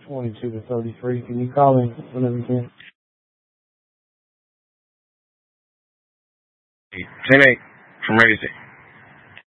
22 to 33. Can you call in whenever you can? 10-8 from Radio City.